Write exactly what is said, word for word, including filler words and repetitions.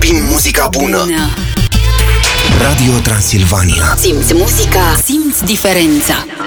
prin muzica bună. Radio Transilvania. Simți muzica, simți diferența.